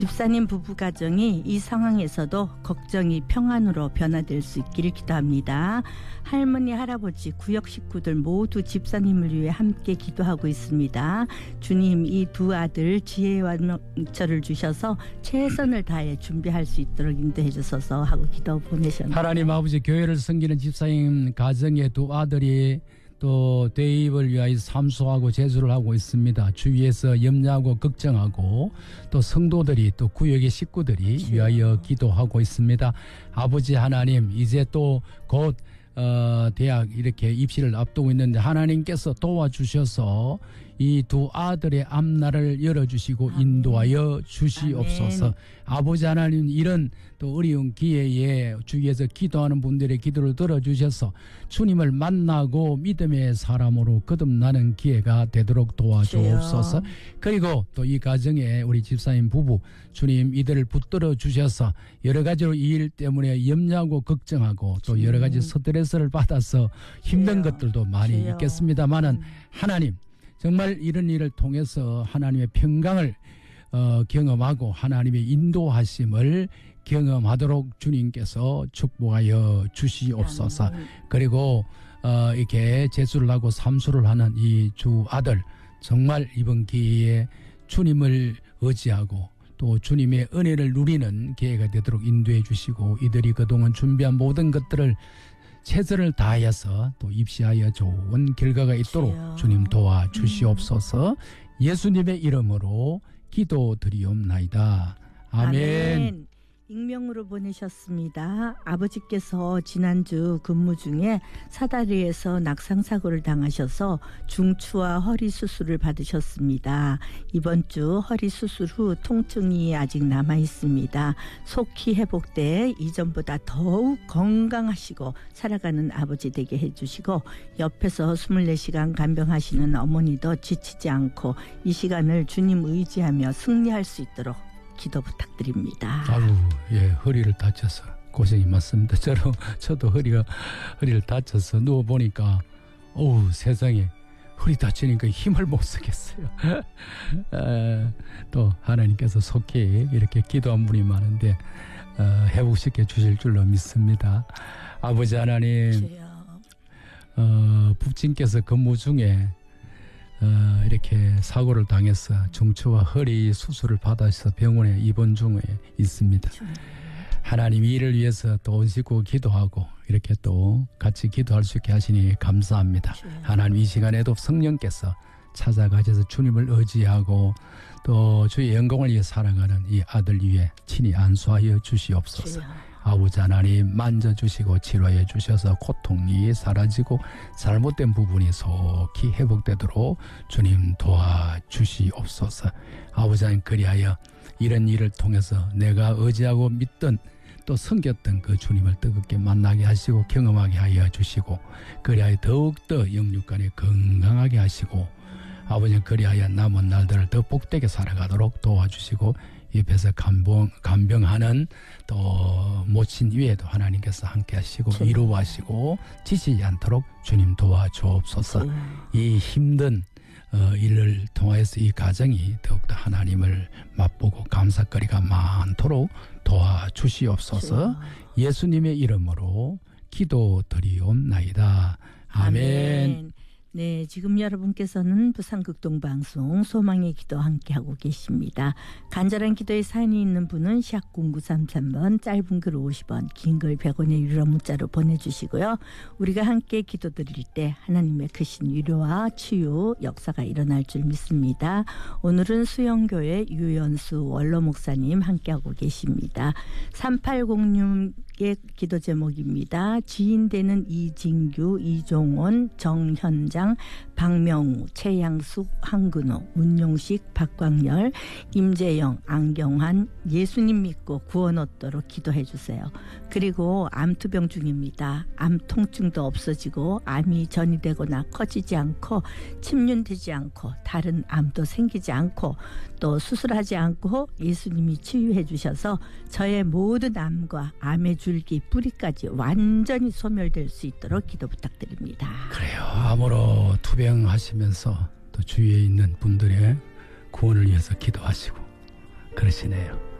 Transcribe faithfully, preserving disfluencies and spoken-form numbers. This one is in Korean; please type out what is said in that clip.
집사님 부부 가정이 이 상황에서도 걱정이 평안으로 변화될 수 있기를 기도합니다. 할머니, 할아버지, 구역 식구들 모두 집사님을 위해 함께 기도하고 있습니다. 주님, 이 두 아들 지혜와 명철을 주셔서 최선을 다해 준비할 수 있도록 인도해 주소서 하고 기도 보내셨네요. 하나님 아버지, 교회를 섬기는 집사님 가정의 두 아들이 또 대입을 위하여 삼수하고 제수를 하고 있습니다. 주위에서 염려하고 걱정하고 또 성도들이 또 구역의 식구들이 그렇죠. 위하여 기도하고 있습니다. 아버지 하나님, 이제 또 곧 어, 대학 이렇게 입시를 앞두고 있는데 하나님께서 도와주셔서 이 두 아들의 앞날을 열어주시고 아멘. 인도하여 주시옵소서. 아멘. 아버지 하나님, 이런 또 어려운 기회에 주위에서 기도하는 분들의 기도를 들어주셔서 주님을 만나고 믿음의 사람으로 거듭나는 기회가 되도록 도와주옵소서. 주여. 그리고 또 이 가정에 우리 집사님 부부, 주님 이들을 붙들어 주셔서 여러 가지로 이 일 때문에 염려하고 걱정하고 또 여러 가지 스트레스를 받아서 힘든 주여. 것들도 많이 주여. 있겠습니다만은 음. 하나님, 정말 이런 일을 통해서 하나님의 평강을 어, 경험하고 하나님의 인도하심을 경험하도록 주님께서 축복하여 주시옵소서. 아멘. 그리고 어, 이렇게 재수를 하고 삼수를 하는 이 두 아들, 정말 이번 기회에 주님을 의지하고 또 주님의 은혜를 누리는 기회가 되도록 인도해 주시고, 이들이 그동안 준비한 모든 것들을 최선을 다하여서 또 입시하여 좋은 결과가 있도록 주여. 주님 도와주시옵소서. 예수님의 이름으로 기도드리옵나이다. 아멘. 아멘. 익명으로 보내셨습니다. 아버지께서 지난주 근무 중에 사다리에서 낙상사고를 당하셔서 중추와 허리 수술을 받으셨습니다. 이번 주 허리 수술 후 통증이 아직 남아 있습니다. 속히 회복돼 이전보다 더욱 건강하시고 살아가는 아버지 되게 해주시고, 옆에서 이십사 시간 간병하시는 어머니도 지치지 않고 이 시간을 주님 의지하며 승리할 수 있도록 기도 부탁드립니다. 아유, 예, 허리를 다쳐서 고생이 많습니다. 저도, 저도 허리가, 허리를 다쳐서 누워보니까, 어우, 세상에, 허리 다치니까 힘을 못 쓰겠어요. 에, 또, 하나님께서 속히 이렇게 기도한 분이 많은데, 어, 회복시켜 주실 줄로 믿습니다. 아버지 하나님, 주여. 어, 부친께서 근무 중에 어, 이렇게 사고를 당해서 중추와 허리 수술을 받아서 병원에 입원 중에 있습니다. 하나님, 이를 위해서 또 온 식구 기도하고 이렇게 또 같이 기도할 수 있게 하시니 감사합니다. 하나님, 이 시간에도 성령께서 찾아가셔서 주님을 의지하고 또 주의 영광을 위해 살아가는 이 아들 위에 친히 안수하여 주시옵소서. 아버지 하나님, 만져주시고 치료해 주셔서 고통이 사라지고 잘못된 부분이 속히 회복되도록 주님 도와주시옵소서. 아버지 하나님, 그리하여 이런 일을 통해서 내가 의지하고 믿던 또 섬겼던 그 주님을 뜨겁게 만나게 하시고 경험하게 하여 주시고, 그리하여 더욱더 영육간에 건강하게 하시고, 아버지 그리하여 남은 날들을 더 복되게 살아가도록 도와주시고, 옆에서 간병, 간병하는 또 모친 위에도 하나님께서 함께 하시고 네. 위로하시고 지치지 않도록 주님 도와주옵소서. 네. 이 힘든 어, 일을 통하여서 이 가정이 더욱더 하나님을 맛보고 감사거리가 많도록 도와주시옵소서. 네. 예수님의 이름으로 기도드리옵나이다. 아멘. 아멘. 네, 지금 여러분께서는 부산극동방송 소망의 기도 함께하고 계십니다. 간절한 기도에 사연이 있는 분은 샵 공구삼삼 번, 짧은 글 오십 원, 긴 글 백 원의 유료 문자로 보내주시고요. 우리가 함께 기도 드릴 때 하나님의 크신 위로와 치유 역사가 일어날 줄 믿습니다. 오늘은 수영교회 유연수 원로 목사님 함께하고 계십니다. 삼팔공육의 기도 제목입니다. 지인 되는 이진규, 이종원, 정현장, 박명우, 최양숙, 황근호, 문용식, 박광열, 임재영, 안경환, 예수님 믿고 구원 얻도록 기도해 주세요. 그리고 암투병 중입니다. 암 통증도 없어지고 암이 전이되거나 커지지 않고 침륜되지 않고 다른 암도 생기지 않고 또 수술하지 않고 예수님이 치유해 주셔서 저의 모든 암과 암의 줄기 뿌리까지 완전히 소멸될 수 있도록 기도 부탁드립니다. 그래요. 암으로 투병하시면서 또 주위에 있는 분들의 구원을 위해서 기도하시고 그러시네요.